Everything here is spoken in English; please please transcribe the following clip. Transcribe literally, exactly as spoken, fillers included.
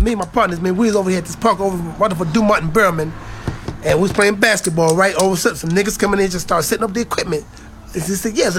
me and my partners, man, we was over here at this park over right for Dumont and Berman, and we was playing basketball, right? All of a sudden, some niggas coming in just started setting up the equipment. They just said, yeah,